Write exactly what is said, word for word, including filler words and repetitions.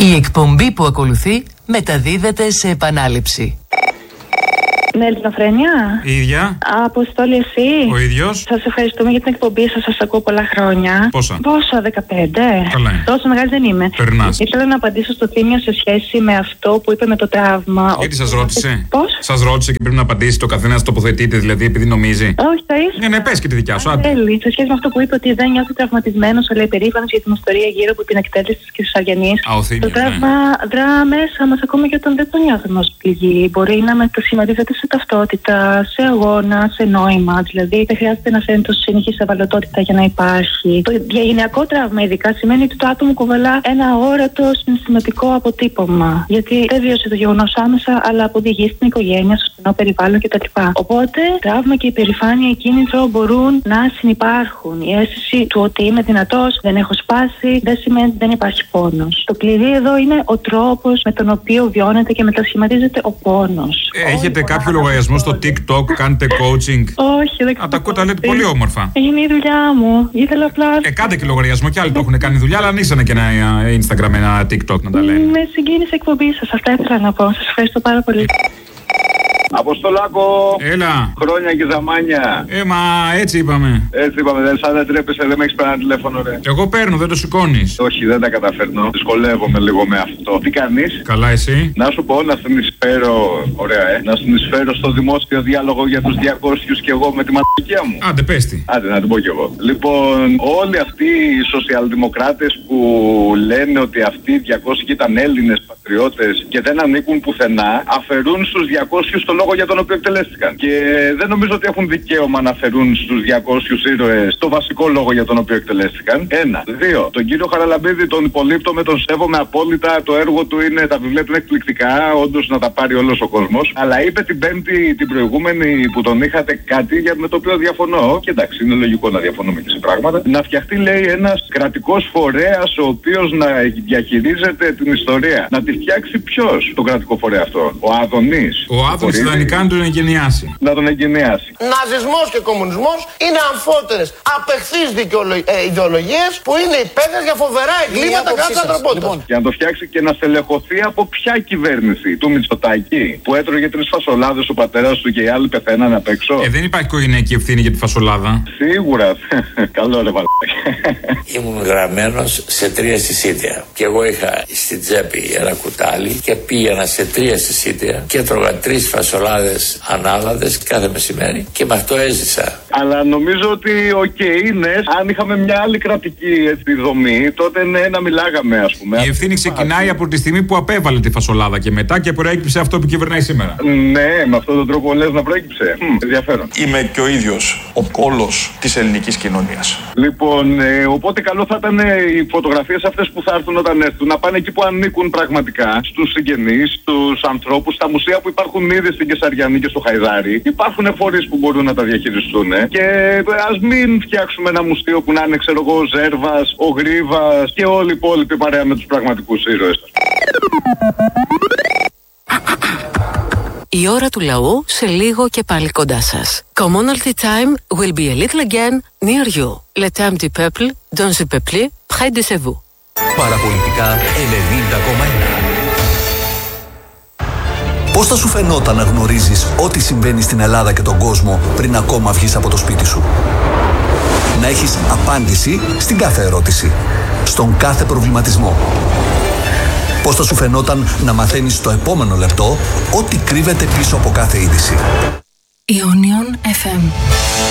Η εκπομπή που ακολουθεί μεταδίδεται σε επανάληψη. Ναι, Ελληνοφρένεια. Η ίδια. Αποστόλη, εσύ. Ο ίδιος. Σας ευχαριστούμε για την εκπομπή σας. Σας ακούω πολλά χρόνια. Πόσα? Πόσα, δεκαπέντε. Καλά. Τόσο μεγάλη δεν είμαι. Περνάς. Ήθελα να απαντήσω στο Θήμιο σε σχέση με αυτό που είπε με το τραύμα. Γιατί σας ρώτησε? Πώς? Σας ρώτησε και πρέπει να απαντήσει το καθένας, τοποθετείται δηλαδή επειδή νομίζει. Όχι, θα ήθελα. Ναι, ναι, πες και τη δικιά σου. Αν θέλει. Σε σχέση με αυτό που είπε ότι δεν νιώθει τραυματισμένος, αλλά υπερήφανος για την ιστορία γύρω από την εκτέλεση της Κεσαριανής. Α, ο Θήμιος, το τραύμα ναι. δρά μέσα μας ακόμα και όταν δεν το νιώθουμε ως πληγή. Μπορεί να μετασχηματίζεται σε ταυτότητα, σε αγώνα, σε νόημα. Δηλαδή, δεν χρειάζεται να φαίνεται ως συνεχής ευαλωτότητα για να υπάρχει. Το διαγενειακό τραύμα, ειδικά, σημαίνει ότι το άτομο κουβαλά ένα αόρατο συναισθηματικό αποτύπωμα. Γιατί δεν βίωσε το γεγονός άμεσα, αλλά αποδηγεί στην οικογένεια, στο στενό περιβάλλον κτλ. Οπότε, τραύμα και υπερηφάνεια και κίνητρο μπορούν να συνυπάρχουν. Η αίσθηση του ότι είμαι δυνατός, δεν έχω σπάσει, δεν σημαίνει ότι δεν υπάρχει πόνος. Το κλειδί εδώ είναι ο τρόπος με τον οποίο βιώνεται και μετασχηματίζεται ο πόνος. Έχετε Όλοι κάποιο λογαριασμό στο TikTok, κάνετε coaching? Όχι, δεν ξέρω. Α, τα ακούω, τα λέτε πολύ όμορφα. Είναι η δουλειά μου. Ήθελα απλά. Ε, κάντε και λογαριασμό και άλλοι το έχουν κάνει δουλειά, αλλά ανοίξανε και ένα Instagram, ένα TikTok να τα λένε. Με συγκίνησε η εκπομπή σας. Αυτά ήθελα να πω. Σας ευχαριστώ πάρα πολύ. Αποστολάκο! Έλα! Χρόνια και ζαμάνια! Ε, μα έτσι είπαμε. Έτσι είπαμε, δεν σαν δεν τρέπεσαι, δεν με έχεις πάρει ένα τηλέφωνο, ρε. Εγώ παίρνω, δεν το σηκώνεις. Όχι, δεν τα καταφέρνω. Δυσκολεύομαι λίγο με αυτό. Τι κάνεις? Καλά, εσύ? Να σου πω, να συνεισφέρω. Ωραία, ε. Να συνεισφέρω στο δημόσιο διάλογο για τους διακόσιους και εγώ με τη ματικία μου. Άντε, πες τη. Άντε, να την πω κι εγώ. Λοιπόν, όλοι αυτοί οι σοσιαλδημοκράτες που λένε ότι αυτοί οι διακόσιοι ήταν Έλληνες πατριώτες και δεν ανήκουν πουθενά, αφαιρούν στους διακόσιους το λόγο για τον οποίο εκτελέστηκαν. Και δεν νομίζω ότι έχουν δικαίωμα να αφαιρούν στους διακόσιους ήρωες το βασικό λόγο για τον οποίο εκτελέστηκαν. Ένα. Δύο. Τον κύριο Χαραλαμπίδη τον υπολείπτομαι, τον σέβομαι απόλυτα. Το έργο του είναι, τα βιβλία του είναι εκπληκτικά. Όντως να τα πάρει όλος ο κόσμος. Αλλά είπε την Πέμπτη, την προηγούμενη, που τον είχατε κάτι για με το οποίο διαφωνώ. Και εντάξει, είναι λογικό να διαφωνούμε και σε πράγματα. Να φτιαχτεί, λέει, ένας κρατικός φορέας ο οποίος να διαχειρίζεται την ιστορία. Να τη φτιάξει ποιος τον κρατικό φορέα αυτό? Ο Άδωνης. Ο Άδωνης ιδανικά να τον εγκαινιάσει. Να τον εγκαινιάσει. Ναζισμός και κομμουνισμός είναι αμφότερες απεχθείς ε, ιδεολογίες που είναι υπεύθυνες για φοβερά εγκλήματα κατά της ανθρωπότητας. Λοιπόν, για να το φτιάξει και να στελεχωθεί από ποια κυβέρνηση? Του Μητσοτάκη, που έτρωγε τρεις φασολάδες ο πατέρας του και οι άλλοι πεθαίναν απ' έξω. Ε, δεν υπάρχει οικογενειακή ευθύνη για τη φασολάδα. Σίγουρα. Καλό ρε βαλάκι. Ήμουν γραμμένος σε τρία συσίτια. Και εγώ είχα στην τσέπη ένα κουτάλι και πήγαινα σε τρία συσίτια και έτρωγα τρεις φασολάδες ανάλαδες κάθε μεσημέρι και με αυτό έζησα. Αλλά νομίζω ότι οκ okay, είναι. Αν είχαμε μια άλλη κρατική έτσι, δομή, τότε ναι, να μιλάγαμε, ας πούμε. Η ευθύνη ξεκινάει από τη στιγμή που απέβαλε τη φασολάδα και μετά και προέκυψε αυτό που κυβερνάει σήμερα. Ναι, με αυτόν τον τρόπο λες να προέκυψε. Μ, ενδιαφέρον. Είμαι και ο ίδιος ο κόλος της ελληνικής κοινωνίας. Λοιπόν, ε, οπότε καλό θα ήταν ε, οι φωτογραφίες αυτές που θα έρθουν όταν έρθουν να πάνε εκεί που ανήκουν πραγματικά, στους συγγενείς, στους ανθρώπους, στα μουσεία που υπάρχουν ήδη στην Κεσαριανή και στο Χαϊδάρι. Υπάρχουν φορείς που μπορούν να τα διαχειριστούν. Και ας μην φτιάξουμε ένα μουσείο που να είναι, ξέρω εγώ, ο Ζέρβας, ο Γρίβας και όλοι οι υπόλοιποι παρέα με τους πραγματικούς ήρωες. Η ώρα του λαού σε λίγο και πάλι κοντά σας. Commonalty time will be a little again near you. Le temps du peuple, dans le peuple, près de chez vous. Παραπολιτικά ενενήντα κόμμα ένα. Πώς θα σου φαινόταν να γνωρίζεις ό,τι συμβαίνει στην Ελλάδα και τον κόσμο πριν ακόμα βγεις από το σπίτι σου? Να έχεις απάντηση στην κάθε ερώτηση, στον κάθε προβληματισμό. Πώς θα σου φαινόταν να μαθαίνεις το επόμενο λεπτό ό,τι κρύβεται πίσω από κάθε είδηση? Ionion εφ εμ.